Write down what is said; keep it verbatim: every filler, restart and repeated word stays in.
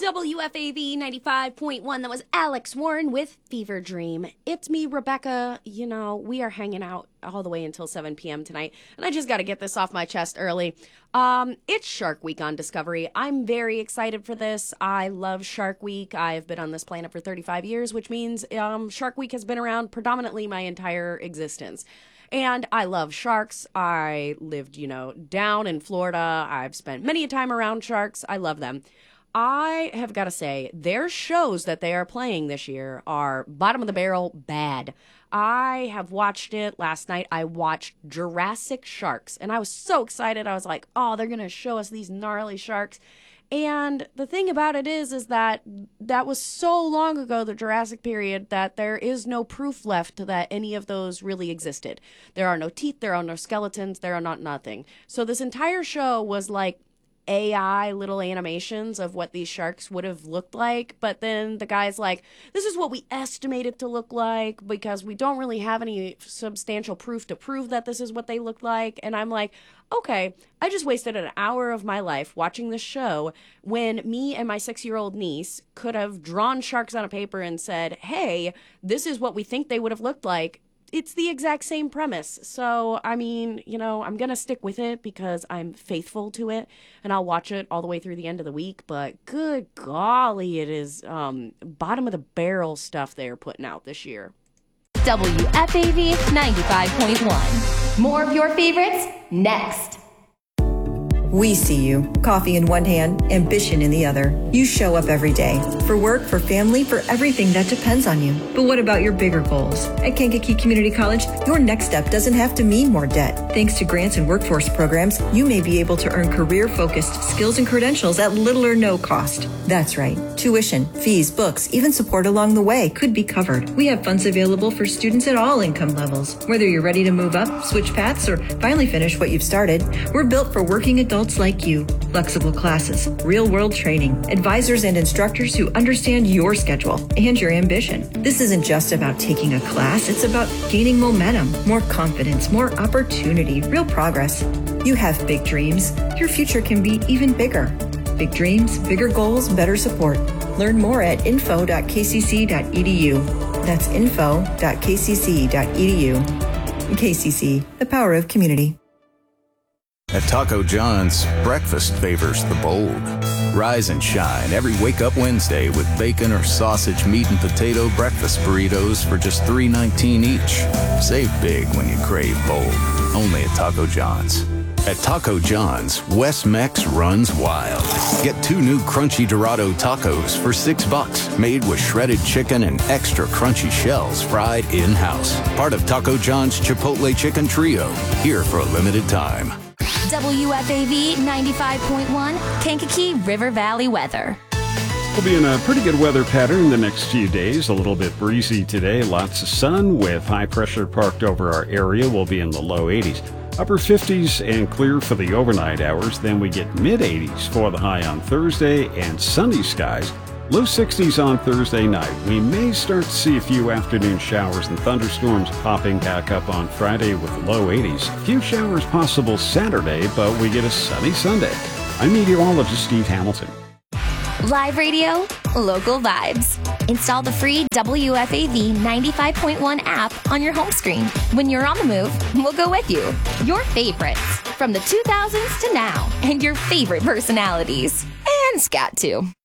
W F A V ninety-five point one. That was Alex Warren with Fever Dream. It's me, Rebecca. You know, we are hanging out all the way until seven p.m. tonight, and I just got to get this off my chest early. Um, it's Shark Week on Discovery. I'm very excited for this. I love Shark Week. I've been on this planet for thirty-five years, which means um, Shark Week has been around predominantly my entire existence. And I love sharks. I lived, you know, down in Florida. I've spent many a time around sharks. I love them. I have got to say, their shows that they are playing this year are bottom of the barrel bad. I have watched it last night. I watched Jurassic Sharks, and I was so excited. I was like, oh, they're going to show us these gnarly sharks. And the thing about it is, is that that was so long ago, the Jurassic period, that there is no proof left that any of those really existed. There are no teeth, there are no skeletons, there are not nothing. So this entire show was like A I little animations of what these sharks would have looked like. But then the guy's like, this is what we estimate it to look like because we don't really have any substantial proof to prove that this is what they look like. And I'm like, okay, I just wasted an hour of my life watching this show when me and my six-year-old niece could have drawn sharks on a paper and said, hey, this is what we think they would have looked like. It's the exact same premise. So, I mean, you know, I'm going to stick with it because I'm faithful to it and I'll watch it all the way through the end of the week. But good golly, it is um, bottom of the barrel stuff they're putting out this year. W F A V ninety-five point one. More of your favorites next. We see you. Coffee in one hand, ambition in the other. You show up every day. For work, for family, for everything that depends on you. But what about your bigger goals? At Kankakee Community College, your next step doesn't have to mean more debt. Thanks to grants and workforce programs, you may be able to earn career-focused skills and credentials at little or no cost. That's right. Tuition, fees, books, even support along the way could be covered. We have funds available for students at all income levels. Whether you're ready to move up, switch paths, or finally finish what you've started, we're built for working adults like you. Flexible classes, real-world training, advisors and instructors who understand your schedule and your ambition. This isn't just about taking a class, it's about gaining momentum, more confidence, more opportunity, real progress. You have big dreams. Your future can be even bigger. Big dreams, bigger goals, better support. Learn more at info dot k c c dot e d u. That's info dot k c c dot e d u. K C C, the power of community. At Taco John's, breakfast favors the bold. Rise and shine every Wake Up Wednesday with bacon or sausage, meat, and potato breakfast burritos for just three nineteen each. Save big when you crave bold. Only at Taco John's. At Taco John's, West Mex runs wild. Get two new Crunchy Dorado tacos for six bucks, made with shredded chicken and extra crunchy shells fried in-house. Part of Taco John's Chipotle Chicken Trio, here for a limited time. W F A V ninety-five point one, Kankakee River Valley weather. We'll be in a pretty good weather pattern the next few days. A little bit breezy today, lots of sun with high pressure parked over our area. We'll be in the low eighties. Upper fifties and clear for the overnight hours. Then we get mid eighties for the high on Thursday and sunny skies. Low sixties on Thursday night. We may start to see a few afternoon showers and thunderstorms popping back up on Friday with low eighties. A few showers possible Saturday, but we get a sunny Sunday. I'm meteorologist Steve Hamilton. Live radio, local vibes. Install the free W F A V ninety-five point one app on your home screen. When you're on the move, we'll go with you. Your favorites from the two thousands to now, and your favorite personalities. And Scat too.